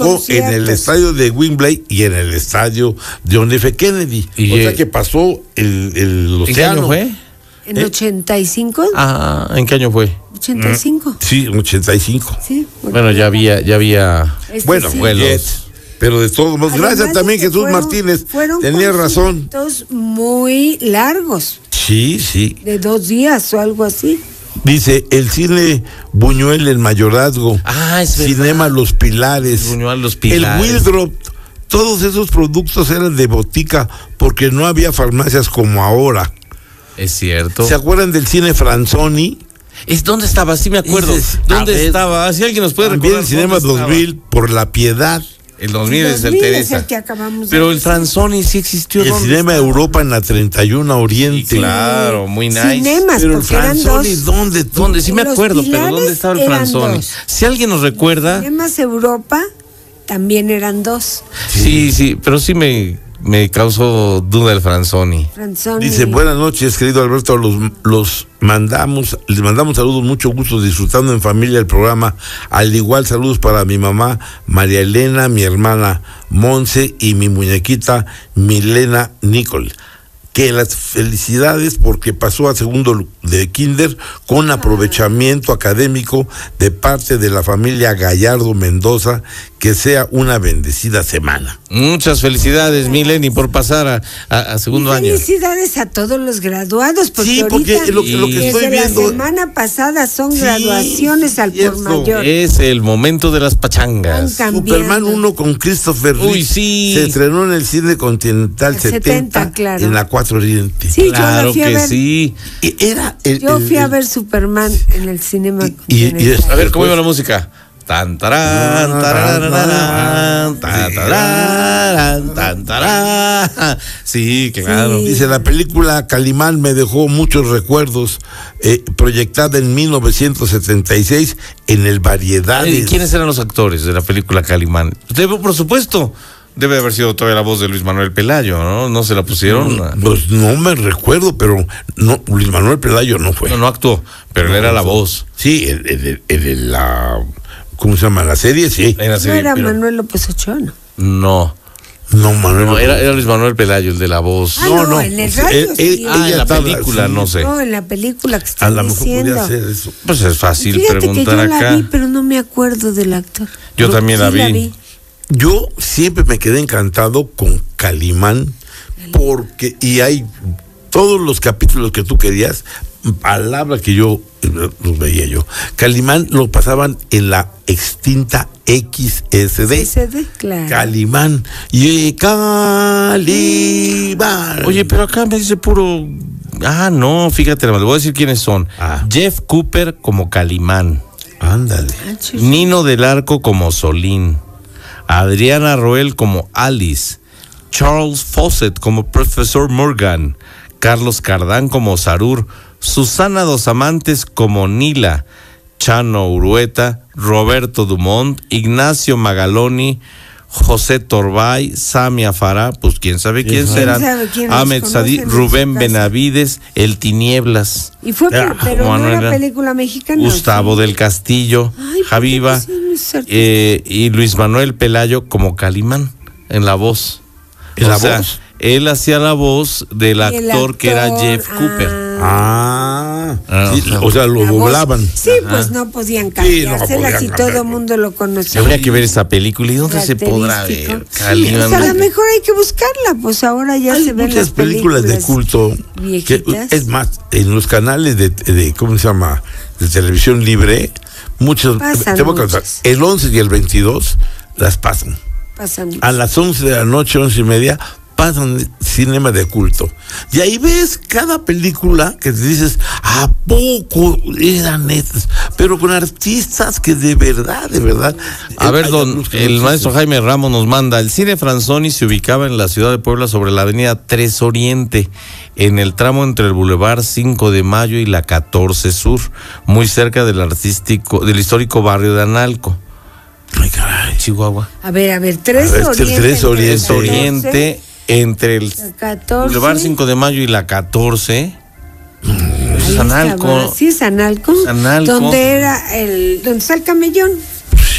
en el estadio de Wembley y en el estadio de John F. Kennedy. O sea que pasó el océano. ¿En qué año fue? ¿En 85? ¿En qué año fue? 85. Sí, 85. Sí. Bueno, ya había bueno, vuelos. Pero de todos modos, gracias también Jesús Martínez. Tenía razón. Muy largos. Sí. De 2 días o algo así. Dice, el cine Buñuel, El Mayorazgo. Es Cinema verdad. Los Pilares. Buñuel, Los Pilares. El Wildrop. Todos esos productos eran de botica porque no había farmacias como ahora. Es cierto. ¿Se acuerdan del cine Franzoni? ¿Dónde estaba? Sí me acuerdo. ¿Dónde estaba? Si alguien nos puede También recordar. el Cinema 2000 por La Piedad. El 2000 es el Teresa. Es el que acabamos de Pero el decir. Franzoni sí existió. El Cinema Europa en la 31 Oriente. Sí, claro, muy nice. Cinemas, Pero el porque eran Franzoni, dos. ¿dónde? Sí me Los acuerdo, pero Pilares ¿dónde estaba el eran Franzoni? 2. Si alguien nos recuerda. Cinemas Europa también eran 2. Sí, pero sí me causó duda el Franzoni. Dice, buenas noches, querido Alberto, les mandamos saludos, mucho gusto disfrutando en familia el programa. Al igual, saludos para mi mamá María Elena, mi hermana Monse y mi muñequita Milena Nicole. Que las felicidades porque pasó a segundo de kinder con aprovechamiento académico de parte de la familia Gallardo Mendoza. Que sea una bendecida semana. Muchas felicidades, Mileni, por pasar a segundo año. Felicidades a todos los graduados, porque Sí, porque ahorita, lo que estoy desde viendo, la semana pasada son graduaciones al por mayor. Es el momento de las pachangas. Superman 1 con Christopher Reeve. Uy, sí. Se estrenó en el Cine Continental 70 claro. en la 4 Oriente. Sí, Claro yo la fui a que ver. sí. Y era Yo fui a ver Superman en el cinema. A ver, ¿cómo iba la música? Tan tarán, tararararán, tan tararán, tan tarán. Sí, claro. Sí. Dice, la película Calimán me dejó muchos recuerdos, proyectada en 1976 en el Variedades. ¿Quiénes eran los actores de la película Calimán? Por supuesto, debe haber sido todavía la voz de Luis Manuel Pelayo, ¿no? ¿No se la pusieron? Pues no me recuerdo, pero no, Luis Manuel Pelayo no fue. No actuó, pero él era la voz. Sí, el de la... ¿Cómo se llama? La serie, sí. En la No serie, era pero Manuel López Ochoa, ¿no? no. No, Manuel. No, era Luis Manuel Pelayo, el de la voz. No, en el radio sí. En la película, no sé. No, en la película que A están lo mejor diciendo. podía hacer eso. Pues es fácil Fíjate preguntar que yo acá. la vi, pero no me acuerdo del actor. Yo también la Sí vi. Yo siempre me quedé encantado con Calimán, porque, y hay todos los capítulos que tú querías, palabras que yo los veía yo. Calimán lo pasaban en la extinta XSD. XSD, claro. Calimán. Y Calimán. Oye, pero acá me dice puro... no, fíjate, le voy a decir quiénes son. Jeff Cooper como Calimán. Ándale. Nino del Arco como Solín. Adriana Roel como Alice. Charles Fawcett como Profesor Morgan. Carlos Cardán como Sarur. Susana Dos Amantes como Nila. Chano Urueta. Roberto Dumont. Ignacio Magaloni. José Torbay. Samia Farah, pues quién sabe quién serán. Ahmed Sadí, Rubén Benavides. El Tinieblas. Y fue, pero no era película mexicana. Gustavo del Castillo. Javiva. Y Luis Manuel Pelayo como Calimán en la voz. ¿En la voz? Él hacía la voz del actor que era Jeff Cooper. Sí, o sea, lo doblaban. Sí, pues no podían cambiársela si todo el mundo lo conocía. Habría que ver esta película. ¿Y dónde se podrá ver? Calimán. Sí, a lo mejor hay que buscarla, pues ahora ya hay se ven muchas las películas de culto. Que, es más, en los canales de ¿cómo se llama? De televisión libre, muchos. Te voy a contar, el 11 y el 22 las pasan. A las 11 de la noche, 11:30, pasan cinema de culto. Y ahí ves cada película que te dices, ¿a poco eran estas? Pero con artistas que de verdad. A ver, el maestro Jaime Ramos nos manda, el cine Franzoni se ubicaba en la ciudad de Puebla sobre la avenida 3 Oriente, en el tramo entre el Boulevard 5 de Mayo y la 14 Sur, muy cerca del histórico barrio de Analco. Ay, caray. Chihuahua. A ver, 3 Oriente, entre el 14. Boulevard 5 de Mayo y la 14. Es Analco. Sí, es Analco. Analco. Donde está el camellón.